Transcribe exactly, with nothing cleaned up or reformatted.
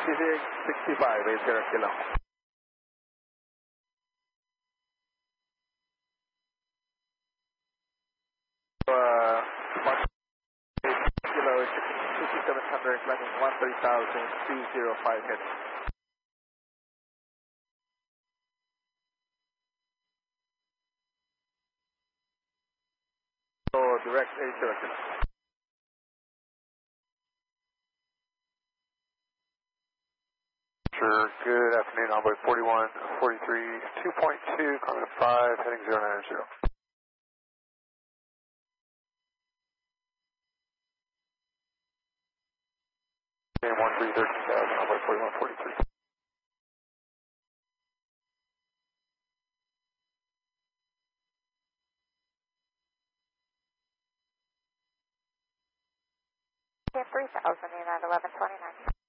Pacific sixty-five, eight zero kilo. Uh, one kilo, fifty-seven hundred, landing one three thousand, two zero five heading. So direct eight zero kilo. Sure, good afternoon, Envoy forty-one forty-three, two point two, climbing to five, heading zero nine zero. Game one three thirteen thousand, Envoy forty-one forty-three. three thousand, United eleven twenty-nine.